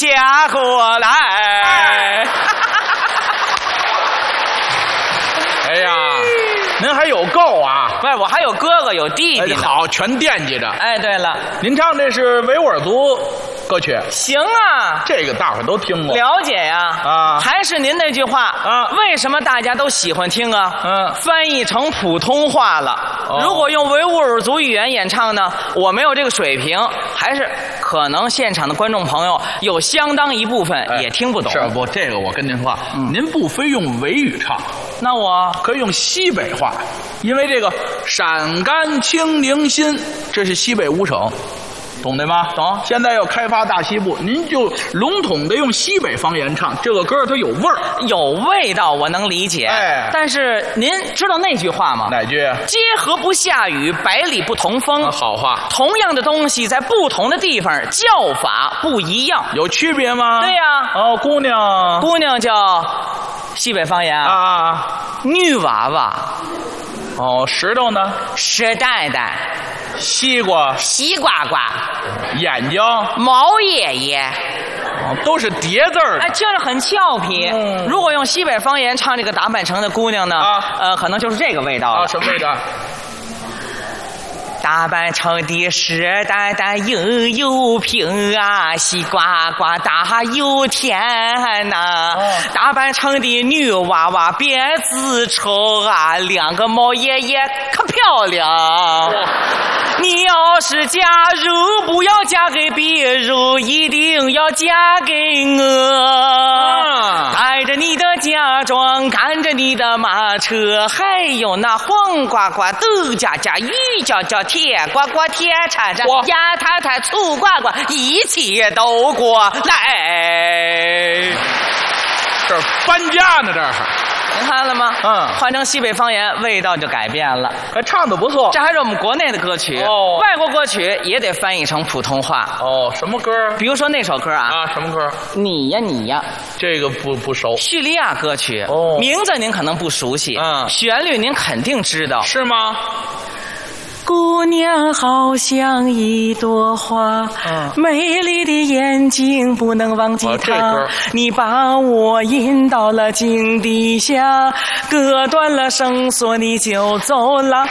家伙来。 哎呀，您还有够啊！ 不是，我还有哥哥有弟弟呢。 好，全惦记着。 哎，对了， 您唱这是维吾尔族歌曲， 行啊， 这个大伙都听过。 了解呀。 啊还是您那句话啊为什么大家都喜欢听啊？翻译成普通话了。如果用维吾尔族语言演唱呢，我没有这个水平，还是可能现场的观众朋友有相当一部分也听不懂。 是不？这个我跟您说，您不非用维语唱， 那我可以用西北话，因为这个陕甘青宁新，这是西北五省。懂的吗？ 懂。 现在要开发大西部，您就笼统的用西北方言唱，这个歌它有味儿， 有味道，我能理解。 哎， 但是您知道那句话吗？ 哪句？ 街河不下雨，百里不同风。 好话。 同样的东西在不同的地方叫法不一样， 有区别吗？ 对呀。 哦，姑娘叫西北方言啊， 女娃娃。 哦，石头呢？ 石蛋蛋。 西瓜， 西瓜瓜， 眼睛， 毛爷爷， 都是叠字儿。 哎，听着很俏皮。如果用西北方言唱这个打扮成的姑娘呢？可能就是这个味道了。 什么味道？ 打扮成的石蛋蛋硬又平啊，西瓜瓜大又甜呐。打扮成的女娃娃别自丑啊，两个毛爷爷可漂亮。你要是嫁入，不要嫁给别人，一定要嫁给我。带着你的嫁妆，赶着你的马车，还有那黄瓜瓜、豆夹夹、鱼饺饺、铁瓜瓜、铁铲铲、鸭太太、醋瓜瓜，一起都过来。 这搬家呢，这是。 您看了吗？换成西北方言，味道就改变了。 还唱得不错。 这还是我们国内的歌曲，外国歌曲也得翻译成普通话。 什么歌？ 比如说那首歌啊， 什么歌？ 你呀你呀， 这个不熟。 叙利亚歌曲，名字您可能不熟悉，旋律您肯定知道， 是吗？ 姑娘好像一朵花，美丽的眼睛不能忘记她。你把我引到了井底下，割断了绳索你就走了。